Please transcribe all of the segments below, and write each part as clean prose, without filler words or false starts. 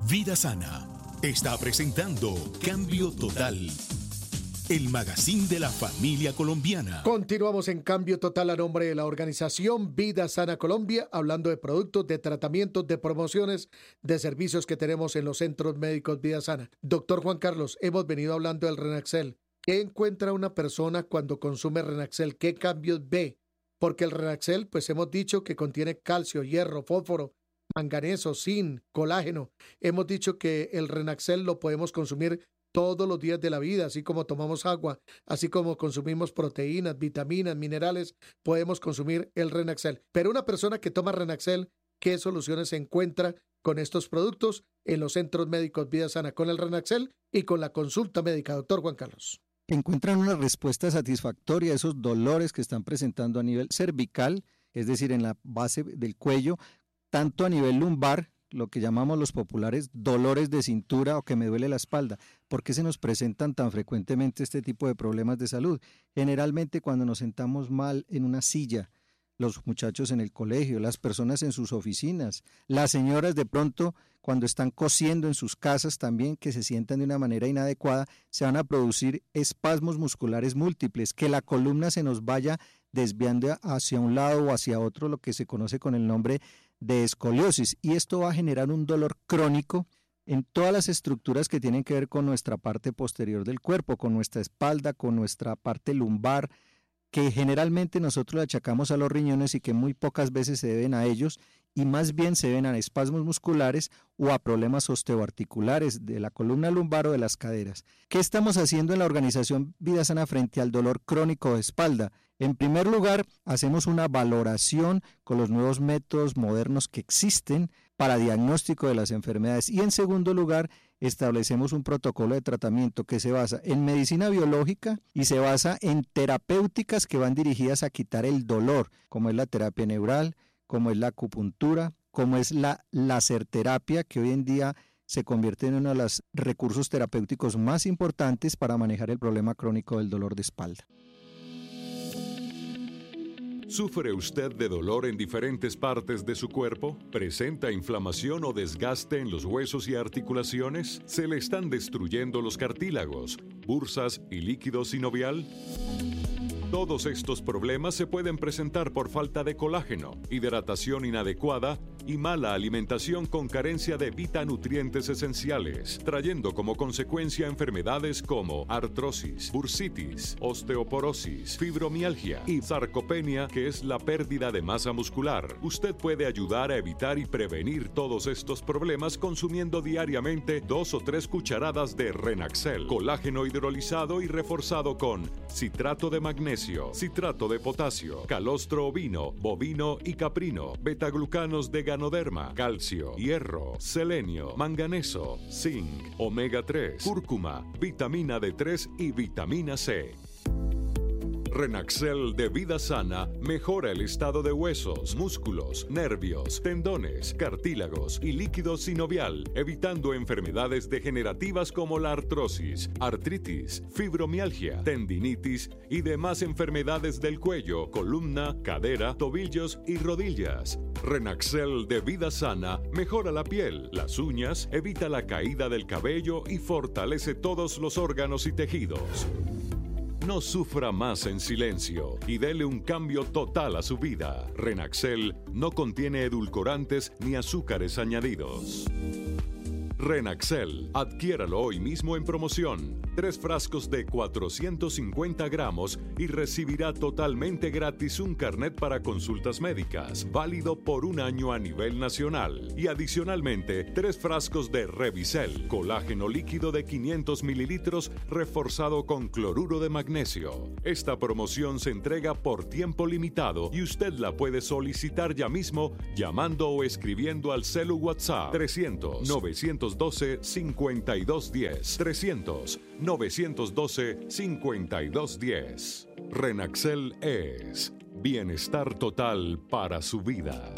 Vida Sana está presentando Cambio Total, el magazine de la familia colombiana. Continuamos en Cambio Total a nombre de la organización Vida Sana Colombia, hablando de productos, de tratamientos, de promociones, de servicios que tenemos en los centros médicos Vida Sana. Doctor Juan Carlos, hemos venido hablando del Renaxel. ¿Qué encuentra una persona cuando consume Renaxel? ¿Qué cambios ve? Porque el Renaxel, pues hemos dicho que contiene calcio, hierro, fósforo, manganeso, zinc, colágeno. Hemos dicho que el Renaxel lo podemos consumir todos los días de la vida, así como tomamos agua, así como consumimos proteínas, vitaminas, minerales, podemos consumir el Renaxel. Pero una persona que toma Renaxel, ¿qué soluciones se encuentra con estos productos en los centros médicos Vida Sana con el Renaxel y con la consulta médica? Doctor Juan Carlos. Encuentran una respuesta satisfactoria a esos dolores que están presentando a nivel cervical, es decir, en la base del cuello, tanto a nivel lumbar, lo que llamamos los populares dolores de cintura o que me duele la espalda. ¿Por qué se nos presentan tan frecuentemente este tipo de problemas de salud? Generalmente cuando nos sentamos mal en una silla, los muchachos en el colegio, las personas en sus oficinas, las señoras de pronto cuando están cosiendo en sus casas también, que se sientan de una manera inadecuada, se van a producir espasmos musculares múltiples, que la columna se nos vaya desviando hacia un lado o hacia otro, lo que se conoce con el nombre de escoliosis, y esto va a generar un dolor crónico en todas las estructuras que tienen que ver con nuestra parte posterior del cuerpo, con nuestra espalda, con nuestra parte lumbar, que generalmente nosotros le achacamos a los riñones y que muy pocas veces se deben a ellos y más bien se deben a espasmos musculares o a problemas osteoarticulares de la columna lumbar o de las caderas. ¿Qué estamos haciendo en la organización Vida Sana frente al dolor crónico de espalda? En primer lugar, hacemos una valoración con los nuevos métodos modernos que existen para diagnóstico de las enfermedades y en segundo lugar, establecemos un protocolo de tratamiento que se basa en medicina biológica y se basa en terapéuticas que van dirigidas a quitar el dolor, como es la terapia neural, como es la acupuntura, como es la laserterapia, que hoy en día se convierte en uno de los recursos terapéuticos más importantes para manejar el problema crónico del dolor de espalda. ¿Sufre usted de dolor en diferentes partes de su cuerpo? ¿Presenta inflamación o desgaste en los huesos y articulaciones? ¿Se le están destruyendo los cartílagos, bursas y líquido sinovial? Todos estos problemas se pueden presentar por falta de colágeno, hidratación inadecuada y mala alimentación con carencia de vitanutrientes esenciales, trayendo como consecuencia enfermedades como artrosis, bursitis, osteoporosis, fibromialgia y sarcopenia, que es la pérdida de masa muscular. Usted puede ayudar a evitar y prevenir todos estos problemas consumiendo diariamente 2 o 3 cucharadas de Renaxel, colágeno hidrolizado y reforzado con citrato de magnesio, citrato de potasio, calostro ovino, bovino y caprino, betaglucanos de ganoderma, calcio, hierro, selenio, manganeso, zinc, omega 3, cúrcuma, vitamina D3 y vitamina C. Renaxel de Vida Sana mejora el estado de huesos, músculos, nervios, tendones, cartílagos y líquido sinovial, evitando enfermedades degenerativas como la artrosis, artritis, fibromialgia, tendinitis y demás enfermedades del cuello, columna, cadera, tobillos y rodillas. Renaxel de Vida Sana mejora la piel, las uñas, evita la caída del cabello y fortalece todos los órganos y tejidos. No sufra más en silencio y dele un cambio total a su vida. Renaxel no contiene edulcorantes ni azúcares añadidos. Renaxel, adquiéralo hoy mismo en promoción. 3 frascos de 450 gramos y recibirá totalmente gratis un carnet para consultas médicas, válido por 1 año a nivel nacional. Y adicionalmente, 3 frascos de Revisel, colágeno líquido de 500 mililitros reforzado con cloruro de magnesio. Esta promoción se entrega por tiempo limitado y usted la puede solicitar ya mismo llamando o escribiendo al celu WhatsApp 300-912-5210. 300-912-5210. Renaxel es bienestar total para su vida.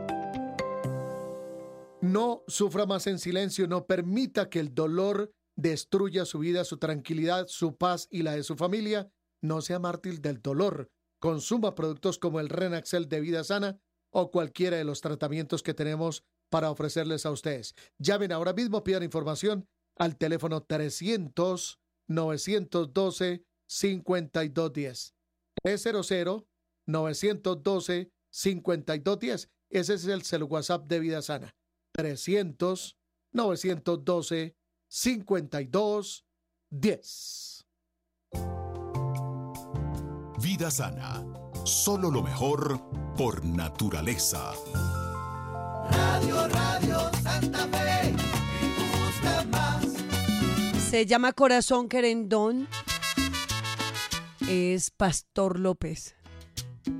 No sufra más en silencio, no permita que el dolor destruya su vida, su tranquilidad, su paz y la de su familia. No sea mártir del dolor. Consuma productos como el Renaxel de Vida Sana o cualquiera de los tratamientos que tenemos para ofrecerles a ustedes. Llamen ahora mismo, pidan información al teléfono 300-912-5210. 300-912-5210. Ese es el cel WhatsApp de Vida Sana. 300-912-5210. Vida Sana. Solo lo mejor por naturaleza. Radio Santa Fe, me gusta más. Se llama Corazón Querendón. Es Pastor López.